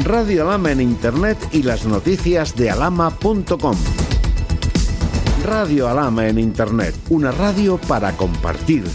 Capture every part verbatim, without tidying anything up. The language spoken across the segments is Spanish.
Radio Alhama en Internet y las noticias de alhama punto com. Radio Alhama en Internet, una radio para compartir.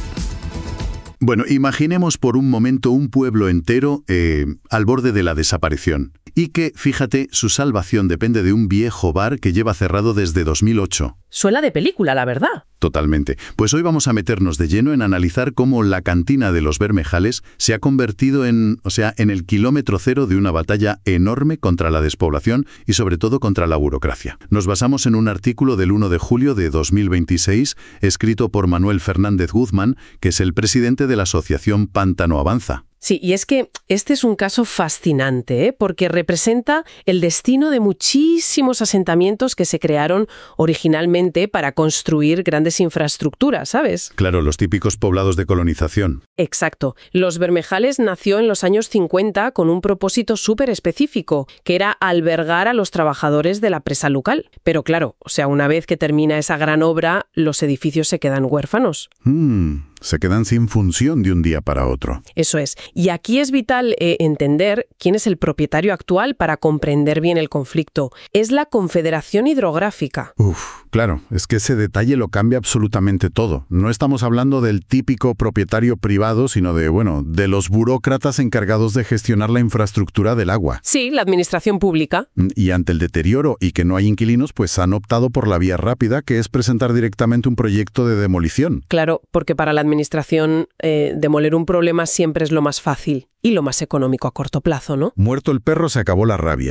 Bueno, imaginemos por un momento un pueblo entero eh, al borde de la desaparición. Y que, fíjate, su salvación depende de un viejo bar que lleva cerrado desde dos mil ocho. Suena de película, la verdad. Totalmente. Pues hoy vamos a meternos de lleno en analizar cómo la cantina de los Bermejales se ha convertido en, o sea, en el kilómetro cero de una batalla enorme contra la despoblación y sobre todo contra la burocracia. Nos basamos en un artículo del primero de julio de dos mil veintiséis, escrito por Manuel Fernández Guzmán, que es el presidente de la asociación Pántano Avanza. Sí, y es que este es un caso fascinante, ¿eh? Porque representa el destino de muchísimos asentamientos que se crearon originalmente para construir grandes infraestructuras, ¿sabes? Claro, los típicos poblados de colonización. Exacto. Los Bermejales nació en los años cincuenta con un propósito súper específico, que era albergar a los trabajadores de la presa local. Pero claro, o sea, una vez que termina esa gran obra, los edificios se quedan huérfanos. Mm. Se quedan sin función de un día para otro. Eso es. Y aquí es vital eh, entender quién es el propietario actual para comprender bien el conflicto. Es la Confederación Hidrográfica. Uf, claro, es que ese detalle lo cambia absolutamente todo. No estamos hablando del típico propietario privado, sino de, bueno, de los burócratas encargados de gestionar la infraestructura del agua. Sí, la administración pública. Y ante el deterioro y que no hay inquilinos, pues han optado por la vía rápida, que es presentar directamente un proyecto de demolición. Claro, porque para la administración, eh, demoler un problema siempre es lo más fácil y lo más económico a corto plazo, ¿no? Muerto el perro, se acabó la rabia.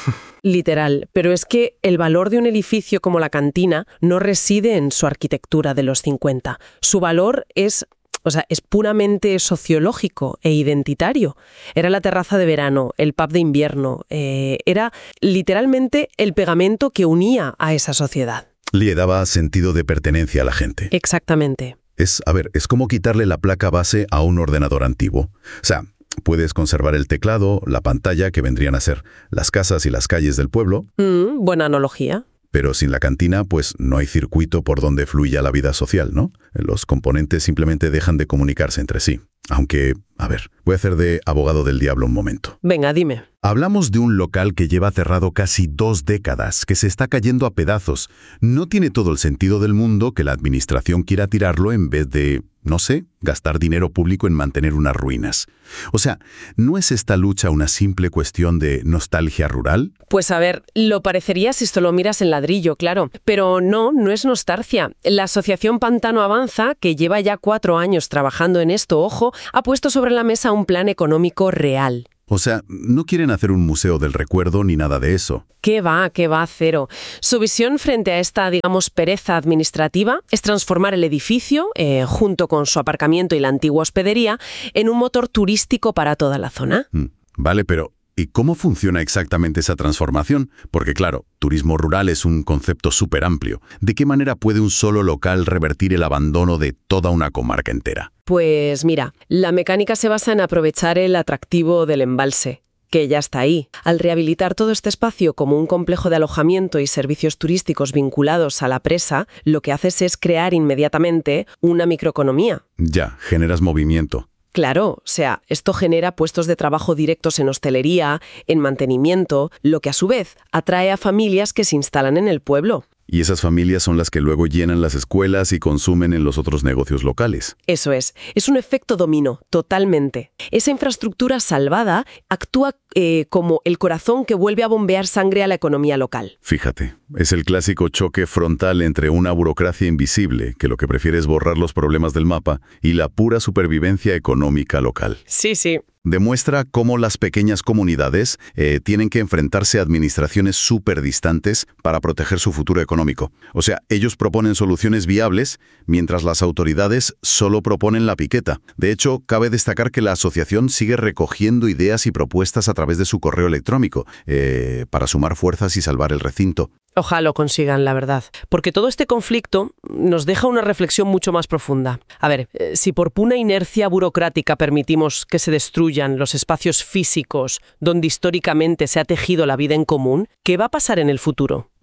Literal, pero es que el valor de un edificio como la cantina no reside en su arquitectura de los cincuenta. Su valor es... O sea, es puramente sociológico e identitario. Era la terraza de verano, el pub de invierno. Eh, era literalmente el pegamento que unía a esa sociedad. Le daba sentido de pertenencia a la gente. Exactamente. Es, a ver, es como quitarle la placa base a un ordenador antiguo. O sea, puedes conservar el teclado, la pantalla, que vendrían a ser las casas y las calles del pueblo. Mm, buena analogía. Pero sin la cantina, pues no hay circuito por donde fluya la vida social, ¿no? Los componentes simplemente dejan de comunicarse entre sí. Aunque, a ver, voy a hacer de abogado del diablo un momento. Venga, dime. Hablamos de un local que lleva cerrado casi dos décadas, que se está cayendo a pedazos. No tiene todo el sentido del mundo que la administración quiera tirarlo en vez de, no sé, gastar dinero público en mantener unas ruinas. O sea, ¿no es esta lucha una simple cuestión de nostalgia rural? Pues a ver, lo parecería si esto lo miras en ladrillo, claro. Pero no, no es nostalgia. La Asociación Pántano Avanza, que lleva ya cuatro años trabajando en esto, ojo, ha puesto sobre la mesa un plan económico real. O sea, no quieren hacer un museo del recuerdo ni nada de eso. ¿Qué va? ¿Qué va? Cero. Su visión frente a esta, digamos, pereza administrativa es transformar el edificio, eh, junto con su aparcamiento y la antigua hospedería, en un motor turístico para toda la zona. Mm, vale, pero ¿y cómo funciona exactamente esa transformación? Porque claro, turismo rural es un concepto súper amplio. ¿De qué manera puede un solo local revertir el abandono de toda una comarca entera? Pues mira, la mecánica se basa en aprovechar el atractivo del embalse, que ya está ahí. Al rehabilitar todo este espacio como un complejo de alojamiento y servicios turísticos vinculados a la presa, lo que haces es crear inmediatamente una microeconomía. Ya, generas movimiento. Claro, o sea, esto genera puestos de trabajo directos en hostelería, en mantenimiento, lo que a su vez atrae a familias que se instalan en el pueblo. Y esas familias son las que luego llenan las escuelas y consumen en los otros negocios locales. Eso es. Es un efecto dominó, totalmente. Esa infraestructura salvada actúa eh, como el corazón que vuelve a bombear sangre a la economía local. Fíjate, es el clásico choque frontal entre una burocracia invisible, que lo que prefiere es borrar los problemas del mapa, y la pura supervivencia económica local. Sí, sí. Demuestra cómo las pequeñas comunidades eh, tienen que enfrentarse a administraciones súper distantes para proteger su futuro económico. O sea, ellos proponen soluciones viables, mientras las autoridades solo proponen la piqueta. De hecho, cabe destacar que la asociación sigue recogiendo ideas y propuestas a través de su correo electrónico eh, para sumar fuerzas y salvar el recinto. Ojalá lo consigan, la verdad. Porque todo este conflicto nos deja una reflexión mucho más profunda. A ver, eh, si por pura inercia burocrática permitimos que se destruyan los espacios físicos donde históricamente se ha tejido la vida en común, ¿qué va a pasar en el futuro?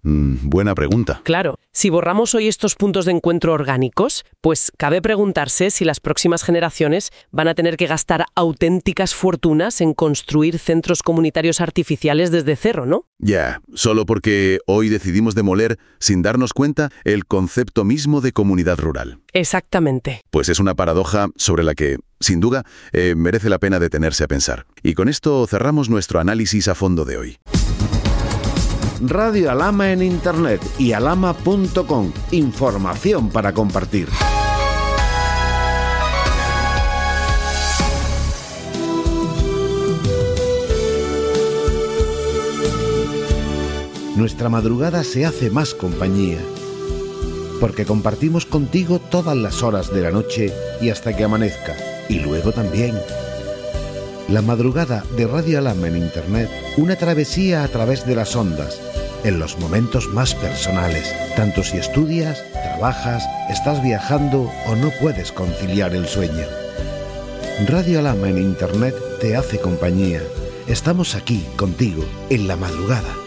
Mm, buena pregunta. Claro, si borramos hoy estos puntos de encuentro orgánicos, pues cabe preguntarse si las próximas generaciones van a tener que gastar auténticas fortunas en construir centros comunitarios artificiales desde cero, ¿no? Ya, solo porque hoy decidimos demoler, sin darnos cuenta, el concepto mismo de comunidad rural. Exactamente. Pues es una paradoja sobre la que, sin duda, eh, merece la pena detenerse a pensar. Y con esto cerramos nuestro análisis a fondo de hoy. Radio Alhama en Internet y alhama punto com. Información para compartir. Nuestra madrugada se hace más compañía, porque compartimos contigo todas las horas de la noche y hasta que amanezca, y luego también. La madrugada de Radio Alhama en Internet, una travesía a través de las ondas, en los momentos más personales, tanto si estudias, trabajas, estás viajando o no puedes conciliar el sueño. Radio Alhama en Internet te hace compañía. Estamos aquí contigo en la madrugada.